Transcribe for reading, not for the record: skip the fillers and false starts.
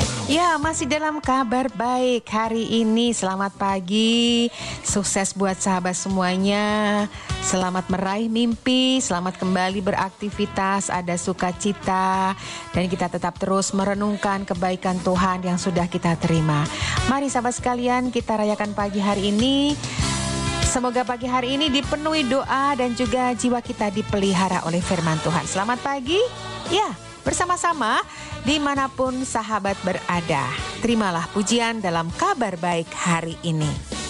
Ya, masih dalam kabar baik hari ini. Selamat pagi, sukses buat sahabat semuanya. Selamat meraih mimpi, selamat kembali beraktivitas, ada sukacita, dan kita tetap terus merenungkan kebaikan Tuhan yang sudah kita terima. Mari sahabat sekalian, kita rayakan pagi hari ini. Semoga pagi hari ini dipenuhi doa dan juga jiwa kita dipelihara oleh firman Tuhan. Selamat pagi, ya, bersama-sama dimanapun sahabat berada. Terimalah pujian dalam kabar baik hari ini.